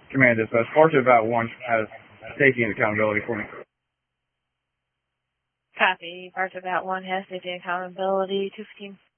Command dispatch. Barter about 1 has safety and accountability for me. Copy. Barter about 1 has safety and accountability. 215.